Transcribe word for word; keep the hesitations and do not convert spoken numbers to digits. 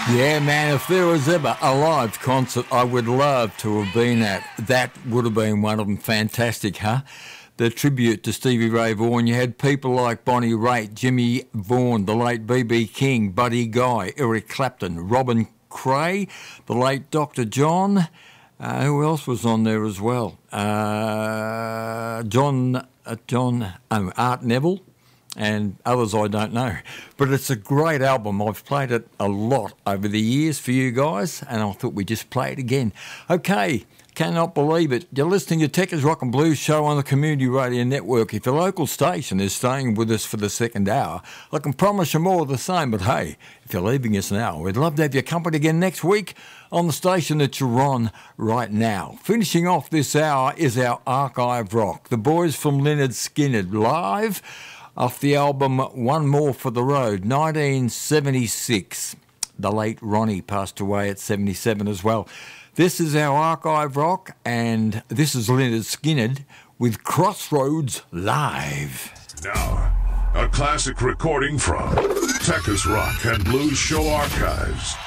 Yeah, man, if there was ever a live concert I would love to have been at, that would have been one of them. Fantastic, huh? The tribute to Stevie Ray Vaughan. You had people like Bonnie Raitt, Jimmy Vaughan, the late B B King, Buddy Guy, Eric Clapton, Robin Cray, the late Doctor John. Uh, who else was on there as well? Uh, John, uh, John um, Art Neville. And others I don't know. But it's a great album. I've played it a lot over the years for you guys, and I thought we'd just play it again. Okay, cannot believe it. You're listening to Techers Rock and Blues Show on the Community Radio Network. If your local station is staying with us for the second hour, I can promise you more of the same. But hey, if you're leaving us now, we'd love to have your company again next week on the station that you're on right now. Finishing off this hour is our archive rock. The boys from Lynyrd Skynyrd live off the album One More for the Road, nineteen seventy-six. The late Ronnie passed away at seventy-seven as well. This is our archive rock, and this is Lynyrd Skynyrd with Crossroads Live. Now, a classic recording from Techers Rock and Blues Show Archives.